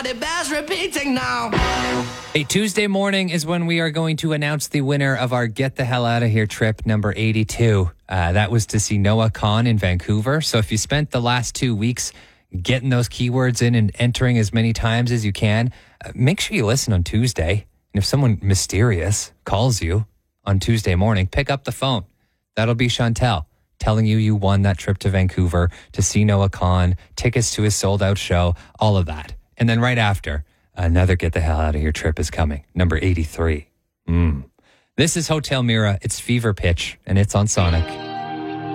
body bears repeating now. Hey, Tuesday morning is when we are going to announce the winner of our Get the Hell Out of Here trip number 82. That was to see Noah Kahan in Vancouver. So if you spent the last 2 weeks getting those keywords in and entering as many times as you can, make sure you listen on Tuesday. And if someone mysterious calls you on Tuesday morning, pick up the phone. That'll be Chantel telling you won that trip to Vancouver to see Noah Kahan, tickets to his sold-out show, all of that. And then right after, another Get the Hell Out of Here trip is coming, number 83. This is Hotel Mira. It's Fever Pitch, and it's on Sonic.